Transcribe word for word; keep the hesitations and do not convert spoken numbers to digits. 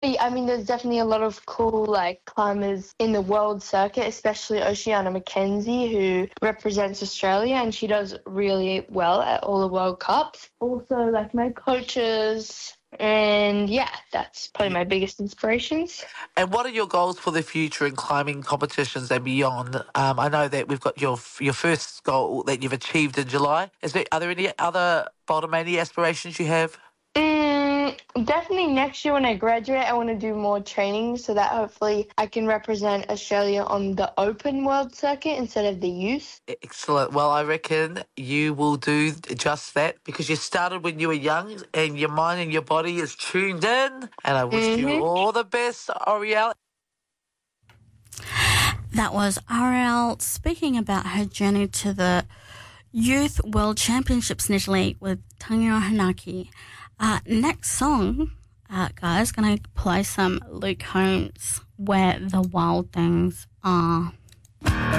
I mean, there's definitely a lot of cool, like, climbers in the world circuit, especially Oceana Mackenzie, who represents Australia, and she does really well at all the World Cups. Also, like, my coaches, and, yeah, that's probably my biggest inspirations. And what are your goals for the future in climbing competitions and beyond? Um, I know that we've got your your first goal that you've achieved in July. Is there, are there any other Boulder Mania aspirations you have? Mm, definitely next year when I graduate, I want to do more training so that hopefully I can represent Australia on the open world circuit instead of the youth. Excellent. Well, I reckon you will do just that because you started when you were young and your mind and your body is tuned in. And I wish Mm-hmm. you all the best, Ariel. That was Ariel speaking about her journey to the Youth World Championships in Italy with Tanya Hanaki. Uh, next song, uh, guys, going to play some Luke Combs, Where the Wild Things Are.